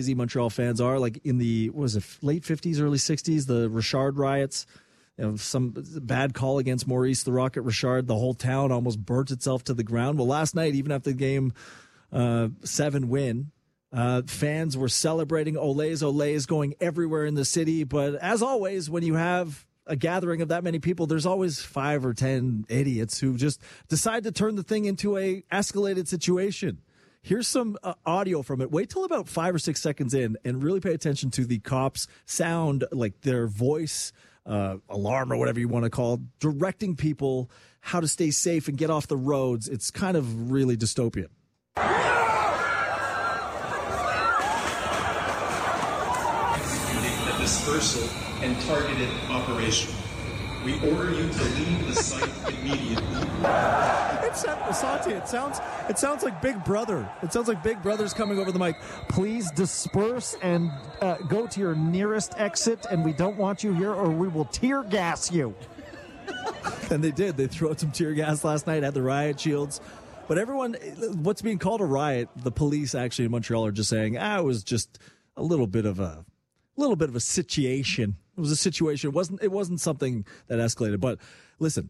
crazy Montreal fans are. Like in the, what was it, late 50s, early 60s, the Richard riots, some bad call against Maurice the Rocket Richard. The whole town almost burnt itself to the ground. Well, last night, even after the game 7 win, fans were celebrating Olays going everywhere in the city. But as always, when you have a gathering of that many people, there's always 5 or 10 idiots who just decide to turn the thing into a escalated situation. Here's some audio from it. Wait till about 5 or 6 seconds in and really pay attention to the cops' sound, like their voice, alarm or whatever you want to call it, directing people how to stay safe and get off the roads. It's kind of really dystopian. A dispersal and targeted operation. We order you to leave the site immediately. Santi, it sounds like Big Brother. It sounds like Big Brother's coming over the mic. Please disperse and go to your nearest exit, and we don't want you here or we will tear gas you. And they did. They threw out some tear gas last night, had the riot shields. But everyone, what's being called a riot, the police actually in Montreal are just saying, it was just a little bit of a situation. It was a situation. It wasn't something that escalated. But listen,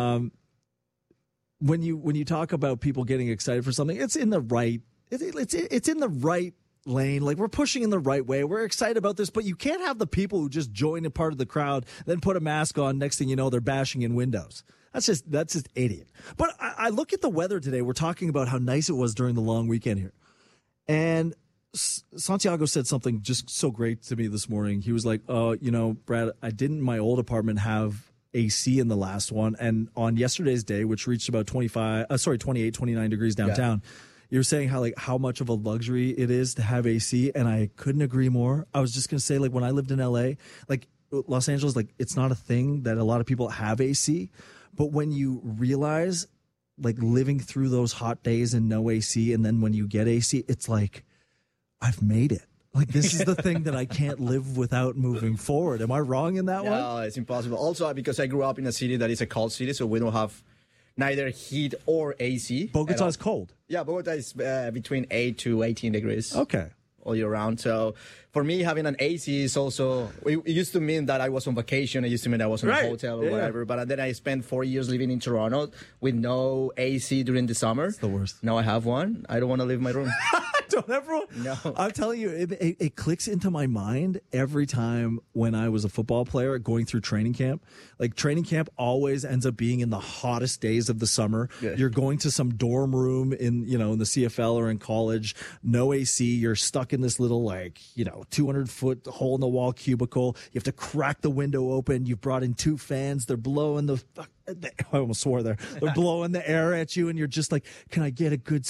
when you talk about people getting excited for something, it's in the right. It's in the right lane. Like, we're pushing in the right way. We're excited about this, but you can't have the people who just join a part of the crowd, then put a mask on. Next thing you know, they're bashing in windows. That's just idiot. But I look at the weather today. We're talking about how nice it was during the long weekend here, and Santiago said something just so great to me this morning. He was like, Brad, I didn't in my old apartment have AC in the last one. And on yesterday's day, which reached about 28, 29 degrees downtown, you're saying how much of a luxury it is to have AC. And I couldn't agree more. I was just going to say, like, when I lived in LA, like Los Angeles, like, it's not a thing that a lot of people have AC. But when you realize, like, living through those hot days and no AC, and then when you get AC, it's like, I've made it. Like, this is the thing that I can't live without moving forward. Am I wrong in that one? No, it's impossible. Also, because I grew up in a city that is a cold city, so we don't have neither heat or AC. Bogota's cold. Yeah, Bogota is between 8 to 18 degrees. Okay. All year round. So for me, having an AC is also, it used to mean that I was on vacation. It used to mean I was in a hotel or whatever. But then I spent 4 years living in Toronto with no AC during the summer. It's the worst. Now I have one. I don't want to leave my room. Don't ever. No. I'm telling you, it clicks into my mind every time when I was a football player going through training camp. Like, training camp always ends up being in the hottest days of the summer. Yeah. You're going to some dorm room in the CFL or in college, no AC. You're stuck in this little 200-foot hole in the wall cubicle. You have to crack the window open. You've brought in 2 fans. They're blowing I almost swore there. They're blowing the air at you, and you're just like, can I get a good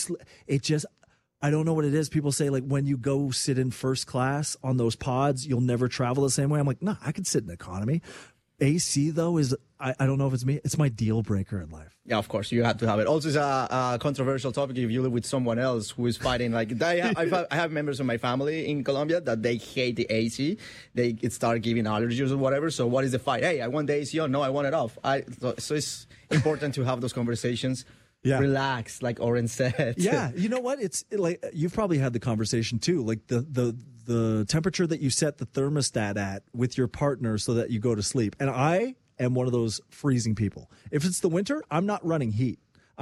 I don't know what it is. People say, like, when you go sit in first class on those pods, you'll never travel the same way. I'm like, no, I can sit in economy. AC, though, is, I don't know if it's me, it's my deal breaker in life. Yeah, of course, you have to have it. Also, it's a controversial topic if you live with someone else who is fighting. Like, I have members of my family in Colombia that they hate the AC. They start giving allergies or whatever. So what is the fight? Hey, I want the AC on. No, I want it off. So it's important to have those conversations. Yeah. Relax, like Oren said. Yeah, you know what? It's like, you've probably had the conversation too. Like, the temperature that you set the thermostat at with your partner so that you go to sleep. And I am one of those freezing people. If it's the winter, I'm not running heat.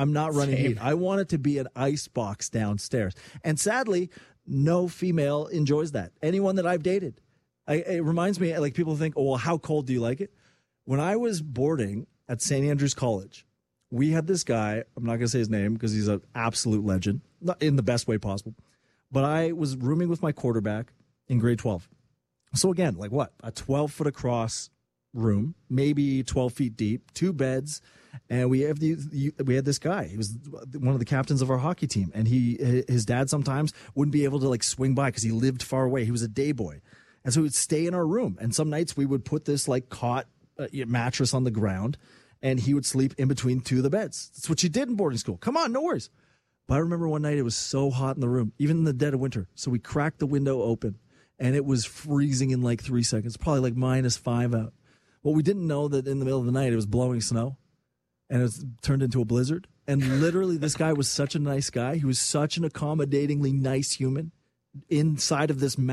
I want it to be an ice box downstairs. And sadly, no female enjoys that. Anyone that I've dated. It reminds me, like, people think, oh, well, how cold do you like it? When I was boarding at St. Andrews College, we had this guy, I'm not going to say his name because he's an absolute legend, not in the best way possible, but I was rooming with my quarterback in grade 12. So again, like what? A 12-foot across room, maybe 12 feet deep, 2 beds, and we had this guy. He was one of the captains of our hockey team, and his dad sometimes wouldn't be able to, like, swing by because he lived far away. He was a day boy. And so he would stay in our room, and some nights we would put this, like, cot mattress on the ground, and he would sleep in between 2 of the beds. That's what you did in boarding school. Come on, no worries. But I remember one night it was so hot in the room, even in the dead of winter. So we cracked the window open, and it was freezing in like 3 seconds, probably like -5 out. Well, we didn't know that in the middle of the night it was blowing snow, and it was turned into a blizzard. And literally, this guy was such a nice guy. He was such an accommodatingly nice human inside of this